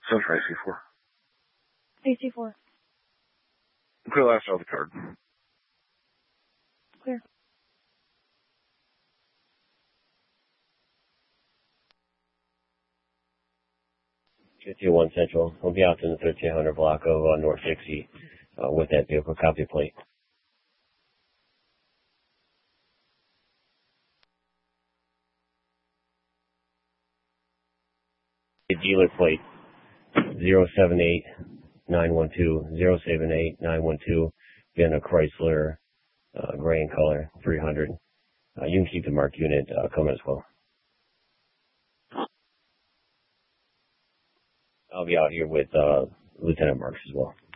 Central AC4. AC4. Clear last out of the card. Clear. One Central. We'll be out in the 1300 block of North Dixie with that vehicle. Copy plate. The dealer plate 078912 078912. Again, a Chrysler gray in color 300. You can keep the marked unit coming as well. I'll be out here with Lieutenant Marks as well.